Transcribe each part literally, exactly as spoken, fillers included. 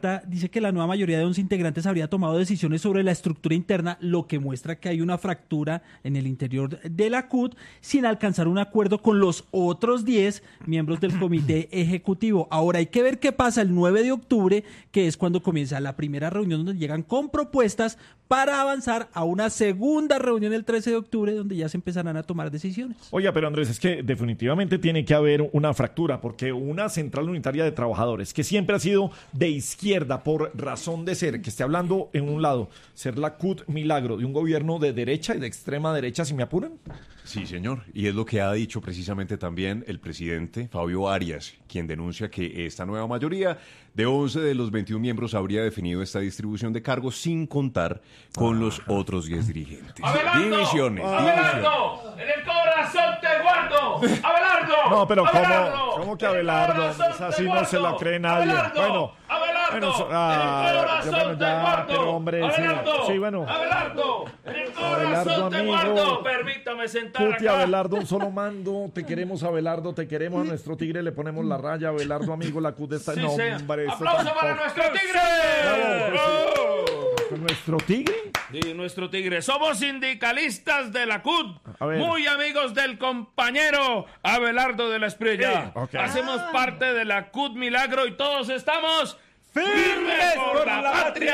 Plata dice que la nueva mayoría de once integrantes habría tomado decisiones sobre la estructura interna, lo que muestra que hay una fractura en el interior de la C U T, sin alcanzar un acuerdo con los otros diez miembros del comité ejecutivo. Ahora hay que ver qué pasa el nueve de octubre, que es cuando comienza la primera reunión donde llegan con propuestas para avanzar a una segunda reunión el trece de octubre donde ya se empezarán a tomar decisiones. Oiga, pero Andrés, es que definitivamente tiene que haber una fractura, porque una central unitaria de trabajadores que siempre ha sido de izquierda por razón de ser, que esté hablando en un lado, ser la C U T milagro de un gobierno de derecha y de extrema derecha, si me apuran. Sí, señor, y es lo que ha dicho precisamente también el presidente Fabio Arias, quien denuncia que esta nueva mayoría de once de los veintiún miembros habría definido esta distribución de cargos sin contar con los otros diez dirigentes. ¡Abelardo! Divisiones, ¡Abelardo! divisiones. ¡En el corazón te guardo! ¡Abelardo! No, pero ¡Abelardo! ¿cómo, cómo que En el Abelardo? corazón Esa te sí no se la guardo. cree nadie. ¡Abelardo! Bueno, ¡Abelardo! bueno, so- En ah, el corazón ya, bueno, te ya, guardo. pero hombre, sí, ¡Abelardo! sí, bueno. ¡Abelardo! En el Abelardo, corazón te amigo. guardo. Permítame sentar Cuti, acá. Abelardo, un solo mando. Te queremos, Abelardo, te queremos. A nuestro tigre le ponemos la raya. Abelardo, amigo, la C U T está en Sí, sea. nombre. ¡Aplauso para nuestro tigre! ¡Oh! ¿Nuestro tigre? Sí, nuestro tigre. Somos sindicalistas de la C U A T, ver. muy amigos del compañero Abelardo de la Espriella. Sí, ok. Hacemos parte de la C U T Milagro y todos estamos ¡Firmes por la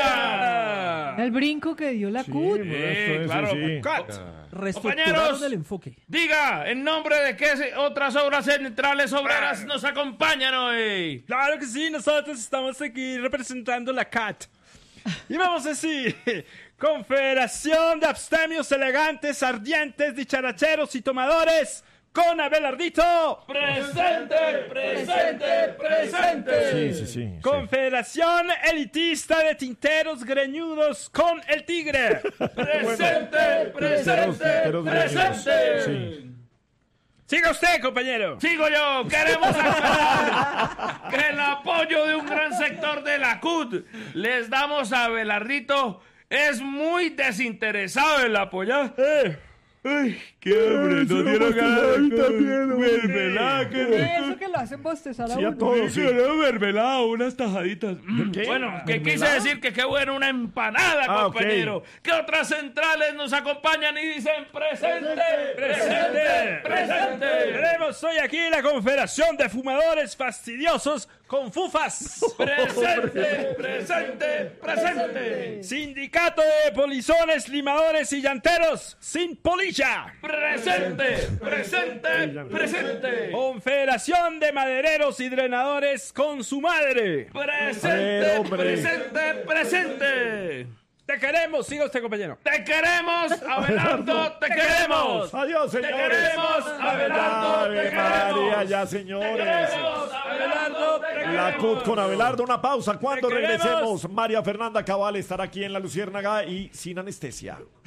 patria! El brinco que dio la Sí, C U T. eso es, claro. sí, sí. Reestructuraron Compañeros. el enfoque. Diga, ¿en nombre de qué se- otras obras centrales obreras nos acompañan hoy? Claro que sí, nosotros estamos aquí representando la C A T. Y vamos a decir, Confederación de Abstemios Elegantes, Ardientes, Dicharacheros y Tomadores, con Abelardito. ¡Presente, presente, presente! Sí, sí, sí. sí. Confederación Elitista de Tinteros Greñudos, con el Tigre. ¡Presente, presente, Tinteros greñudos. presente! Sí. Siga usted, compañero. Sigo yo, queremos aclarar que el apoyo de un gran sector de la C U T les damos a Abelardito es muy desinteresado en apoyar. Eh, ¡Ay, qué hambre! ¡No dieron ganas de mermelada! Eso que lo hacen bostezar a Sí, a uno. todos, sí. mermelada, unas tajaditas. ¿Qué? Bueno, que ¿Mermelada? quise decir que qué bueno una empanada, Ah, ok. compañero. Que otras centrales nos acompañan y dicen presente, presente, Presente. presente. Tenemos hoy aquí la Confederación de Fumadores Fastidiosos con Fufas. Presente, presente, presente. Sindicato de Polizones, Limadores y Llanteros sin polilla. Presente, presente, presente. Confederación de Madereros y Drenadores con su madre. Presente, hombre. presente, presente. Te queremos, siga usted, compañero. Te queremos, Abelardo, te queremos. Adiós, Te señores. queremos, Abelardo, te Ave María, queremos. ya, Te señores. queremos, Abelardo, te queremos. La C U T con Abelardo, una pausa. Cuando Te queremos. regresemos, María Fernanda Cabal estará aquí en La Luciérnaga y sin anestesia.